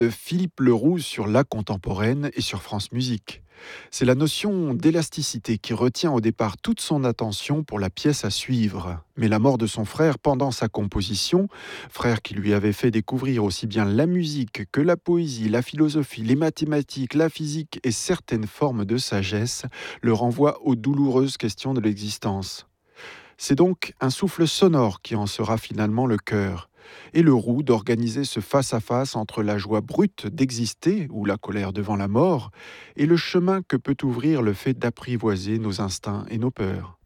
de Philippe Leroux sur la contemporaine et sur France Musique. C'est la notion d'élasticité qui retient au départ toute son attention pour la pièce à suivre. Mais la mort de son frère pendant sa composition, frère qui lui avait fait découvrir aussi bien la musique que la poésie, la philosophie, les mathématiques, la physique et certaines formes de sagesse, le renvoie aux douloureuses questions de l'existence. C'est donc un souffle sonore qui en sera finalement le cœur, et le roux d'organiser ce face-à-face entre la joie brute d'exister, ou la colère devant la mort, et le chemin que peut ouvrir le fait d'apprivoiser nos instincts et nos peurs.